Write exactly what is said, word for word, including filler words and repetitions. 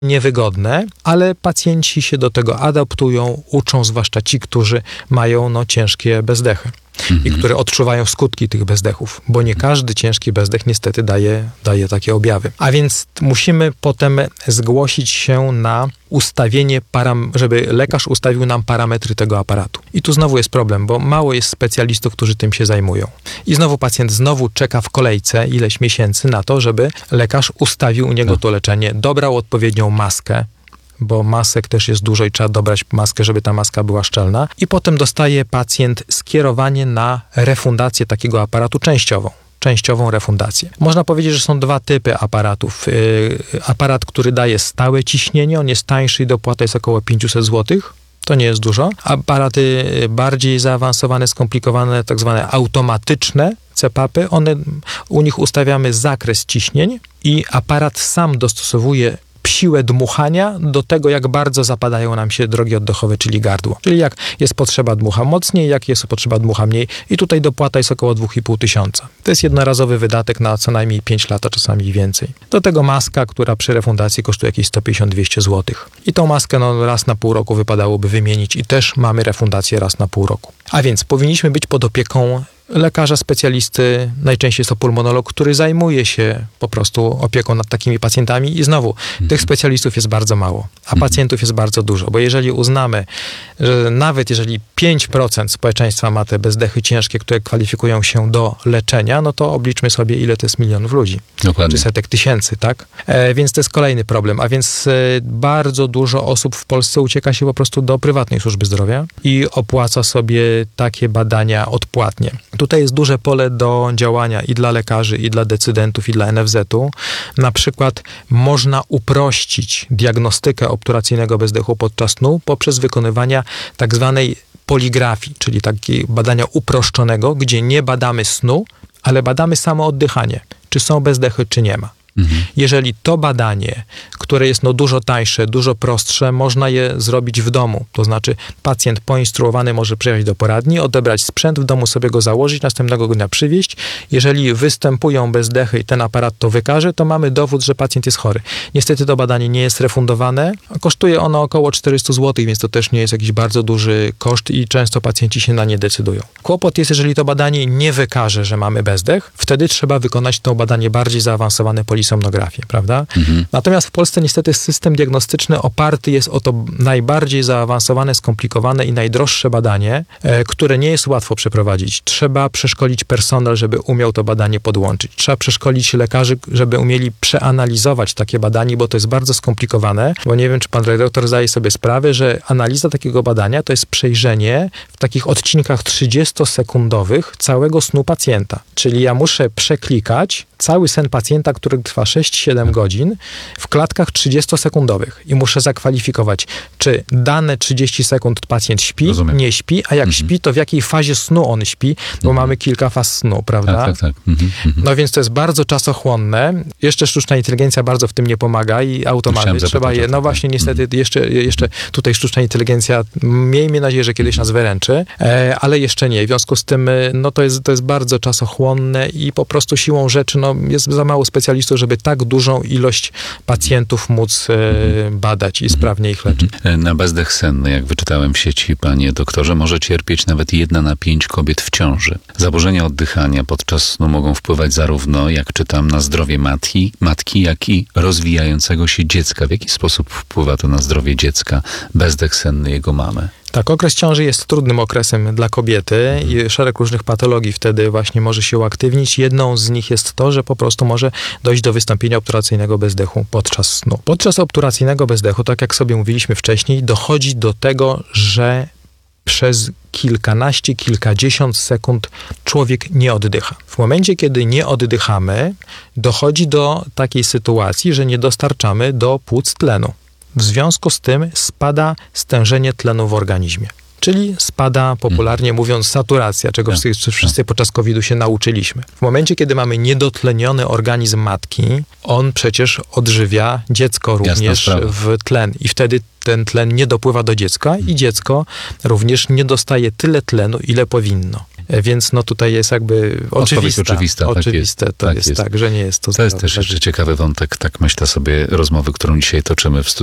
niewygodne, ale pacjenci się do tego adaptują, uczą, zwłaszcza ci, którzy mają no, ciężkie bezdechy. Mhm. I które odczuwają skutki tych bezdechów, bo nie każdy ciężki bezdech niestety daje, daje takie objawy. A więc musimy potem zgłosić się na ustawienie, param- żeby lekarz ustawił nam parametry tego aparatu. I tu znowu jest problem, bo mało jest specjalistów, którzy tym się zajmują. I znowu pacjent znowu czeka w kolejce ileś miesięcy na to, żeby lekarz ustawił u niego to leczenie, dobrał odpowiednią maskę, bo masek też jest dużo i trzeba dobrać maskę, żeby ta maska była szczelna. I potem dostaje pacjent skierowanie na refundację takiego aparatu częściową. częściową refundację. Można powiedzieć, że są dwa typy aparatów. Yy, aparat, który daje stałe ciśnienie, on jest tańszy i dopłata jest około pięćset złotych. To nie jest dużo. Aparaty bardziej zaawansowane, skomplikowane, tak zwane automatyczne C PAPy, one, u nich ustawiamy zakres ciśnień i aparat sam dostosowuje siłę dmuchania do tego, jak bardzo zapadają nam się drogi oddechowe, czyli gardło. Czyli jak jest potrzeba, dmucha mocniej, jak jest potrzeba, dmucha mniej. I tutaj dopłata jest około dwa i pół tysiąca. To jest jednorazowy wydatek na co najmniej pięć lat, a czasami więcej. Do tego maska, która przy refundacji kosztuje jakieś sto pięćdziesiąt do dwieście złotych. I tą maskę no, raz na pół roku wypadałoby wymienić i też mamy refundację raz na pół roku. A więc powinniśmy być pod opieką lekarza specjalisty, najczęściej jest to pulmonolog, który zajmuje się po prostu opieką nad takimi pacjentami i znowu mhm. tych specjalistów jest bardzo mało, a mhm. pacjentów jest bardzo dużo, bo jeżeli uznamy, że nawet jeżeli pięć procent społeczeństwa ma te bezdechy ciężkie, które kwalifikują się do leczenia, no to obliczmy sobie, ile to jest milionów ludzi. Dokładnie. Czy setek tysięcy, tak? E, więc to jest kolejny problem, a więc e, bardzo dużo osób w Polsce ucieka się po prostu do prywatnej służby zdrowia i opłaca sobie takie badania odpłatnie. Tutaj jest duże pole do działania i dla lekarzy, i dla decydentów, i dla N F Z-u. Na przykład można uprościć diagnostykę obturacyjnego bezdechu podczas snu poprzez wykonywanie tak zwanej poligrafii, czyli takiego badania uproszczonego, gdzie nie badamy snu, ale badamy samo oddychanie, czy są bezdechy, czy nie ma. Mhm. Jeżeli to badanie, które jest no dużo tańsze, dużo prostsze, można je zrobić w domu. To znaczy pacjent poinstruowany może przyjechać do poradni, odebrać sprzęt, w domu sobie go założyć, następnego dnia przywieźć. Jeżeli występują bezdechy i ten aparat to wykaże, to mamy dowód, że pacjent jest chory. Niestety to badanie nie jest refundowane. Kosztuje ono około czterysta złotych, więc to też nie jest jakiś bardzo duży koszt i często pacjenci się na nie decydują. Kłopot jest, jeżeli to badanie nie wykaże, że mamy bezdech, wtedy trzeba wykonać to badanie bardziej zaawansowane polisomnografię, prawda? Mhm. Natomiast w Polsce niestety system diagnostyczny oparty jest o to najbardziej zaawansowane, skomplikowane i najdroższe badanie, e, które nie jest łatwo przeprowadzić. Trzeba przeszkolić personel, żeby umiał to badanie podłączyć. Trzeba przeszkolić lekarzy, żeby umieli przeanalizować takie badanie, bo to jest bardzo skomplikowane, bo nie wiem, czy pan redaktor zdaje sobie sprawę, że analiza takiego badania to jest przejrzenie w takich odcinkach trzydziestosekundowych całego snu pacjenta. Czyli ja muszę przeklikać cały sen pacjenta, który trwa sześć siedem godzin w klatkach trzydziestosekundowych i muszę zakwalifikować, czy dane trzydzieści sekund pacjent śpi, Rozumiem. nie śpi, a jak mhm. śpi, to w jakiej fazie snu on śpi, bo mhm. mamy kilka faz snu, prawda? Tak, tak, tak. Mhm. No więc to jest bardzo czasochłonne. Jeszcze sztuczna inteligencja bardzo w tym nie pomaga i automaty trzeba je, no właśnie niestety mhm. jeszcze, jeszcze tutaj sztuczna inteligencja, miejmy nadzieję, że kiedyś nas wyręczy, e, ale jeszcze nie. W związku z tym, no to jest, to jest bardzo czasochłonne i po prostu siłą rzeczy, no jest za mało specjalistów, żeby tak dużą ilość pacjentów móc e, badać i sprawnie ich leczyć. Na bezdech senny, jak wyczytałem w sieci, panie doktorze, może cierpieć nawet jedna na pięć kobiet w ciąży. Zaburzenia oddychania podczas snu mogą wpływać zarówno, jak czytam, na zdrowie matki, matki, jak i rozwijającego się dziecka. W jaki sposób wpływa to na zdrowie dziecka, bezdech senny jego mamy? Tak, okres ciąży jest trudnym okresem dla kobiety i szereg różnych patologii wtedy właśnie może się uaktywnić. Jedną z nich jest to, że po prostu może dojść do wystąpienia obturacyjnego bezdechu podczas snu. Podczas obturacyjnego bezdechu, tak jak sobie mówiliśmy wcześniej, dochodzi do tego, że przez kilkanaście, kilkadziesiąt sekund człowiek nie oddycha. W momencie, kiedy nie oddychamy, dochodzi do takiej sytuacji, że nie dostarczamy do płuc tlenu. W związku z tym spada stężenie tlenu w organizmie. Czyli spada, popularnie mówiąc, saturacja, czego wszyscy, wszyscy podczas kowida się nauczyliśmy. W momencie, kiedy mamy niedotleniony organizm matki, on przecież odżywia dziecko również w tlen i wtedy ten tlen nie dopływa do dziecka i dziecko również nie dostaje tyle tlenu, ile powinno. E, Więc no tutaj jest jakby oczywista, oczywista, tak oczywiste jest, to tak jest, jest. tak, że nie jest to To jest zdrowe też dla jeszcze życia. ciekawy wątek, tak myślę sobie, rozmowy, którą dzisiaj toczymy w studiu.